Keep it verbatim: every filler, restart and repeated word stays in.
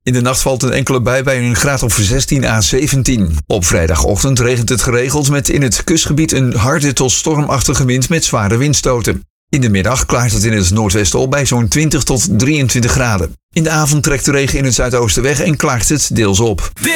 In de nacht valt een enkele bui bij een graad of zestien à zeventien. Op vrijdagochtend regent het geregeld met in het kustgebied een harde tot stormachtige wind met zware windstoten. In de middag klaart het in het noordwesten op bij zo'n twintig tot drieëntwintig graden. In de avond trekt de regen in het zuidoosten weg en klaart het deels op.